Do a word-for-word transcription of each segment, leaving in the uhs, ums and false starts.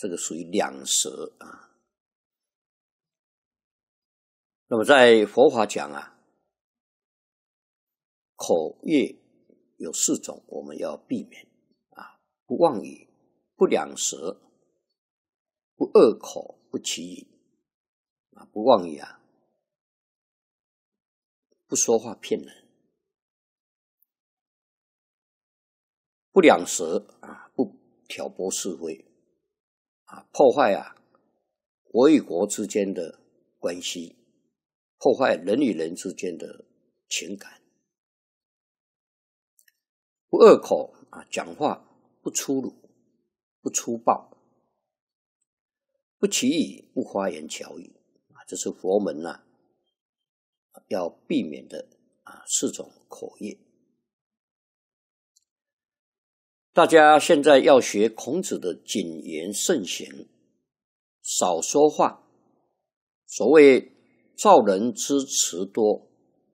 这个属于两舌啊。那么在佛法讲啊，口业有四种，我们要避免啊：不妄语，不两舌，不恶口，不绮语啊。不妄语啊，不说话骗人；不两舌啊，不挑拨是非啊，破坏啊国与国之间的关系，破坏人与人之间的情感。不恶口啊，讲话不粗鲁，不粗暴；不绮语，不花言巧语啊，这是佛门呐、啊、要避免的啊四种口业。大家现在要学孔子的谨言慎行，少说话。所谓造人之词多，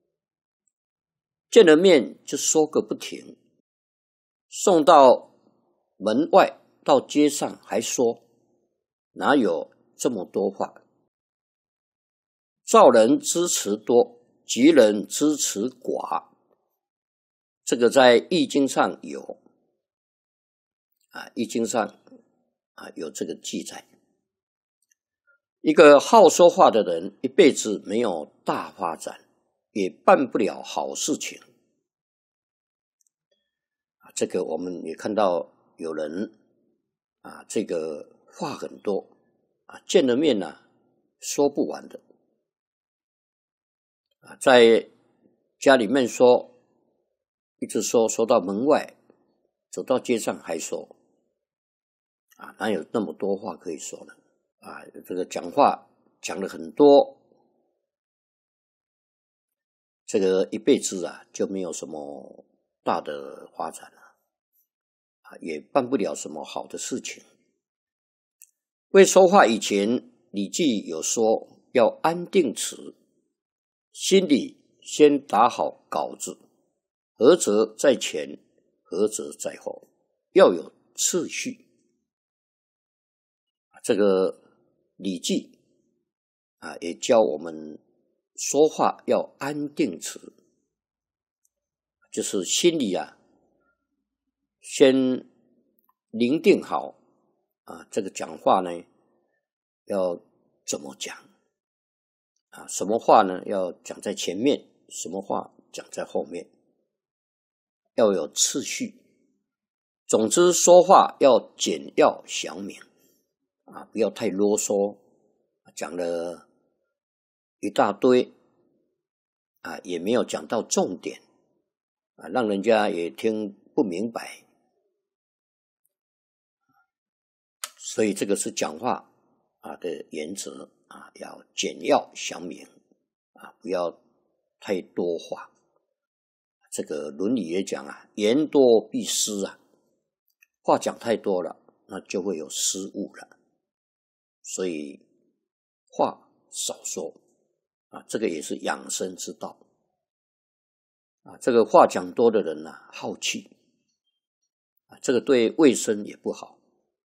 见了面就说个不停，送到门外到街上还说，哪有这么多话？造人之词多，及人之词寡。这个在《易经》上有啊，《易经》上啊有这个记载。一个好说话的人，一辈子没有大发展，也办不了好事情。啊，这个我们也看到有人啊，这个话很多啊，见了面呢、啊、说不完的啊，在家里面说，一直说说到门外，走到街上还说啊，哪有那么多话可以说呢？啊，这个讲话讲了很多，这个一辈子啊就没有什么大的发展了，啊，也办不了什么好的事情。未说话以前，《礼记》有说要安定词，心里先打好稿子，合则在前，合则在后，要有次序。这个《礼记》啊，也教我们说话要安定词，就是心里啊先凝定好啊，这个讲话呢要怎么讲啊？什么话呢要讲在前面，什么话讲在后面，要有次序。总之，说话要简要详明啊，不要太啰嗦，讲了一大堆啊，也没有讲到重点啊，让人家也听不明白。所以这个是讲话啊的原则啊，要简要详明啊，不要太多话。这个《论语》也讲啊，言多必失啊，话讲太多了，那就会有失误了。所以话少说啊，这个也是养生之道啊。这个话讲多的人啊，好气啊，这个对卫生也不好，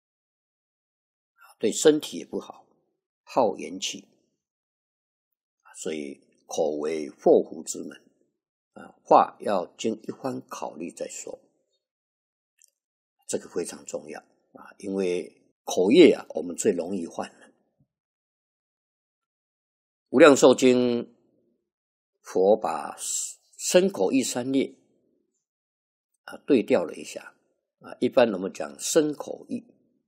对身体也不好，好言气，所以口为祸福之门啊，话要经一番考虑再说，这个非常重要啊，因为口业啊，我们最容易犯了。无量寿经，佛把身口意三业啊对调了一下啊，一般我们讲身口意。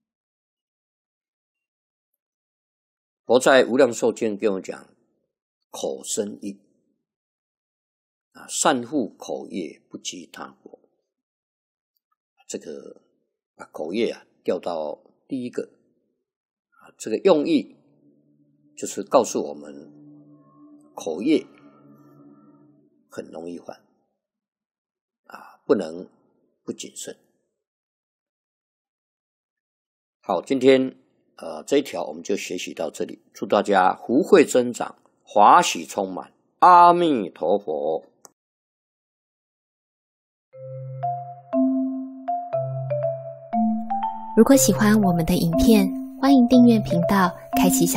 佛在无量寿经跟我们讲口身意啊，善护口业，不及他国。这个把口业啊调到第一个啊，这个用意就是告诉我们口业很容易犯啊，不能不谨慎。好，今天呃这一条我们就学习到这里，祝大家福慧增长，华喜充满，阿弥陀佛。 如果喜欢我们的影片， 欢迎订阅频道，开启小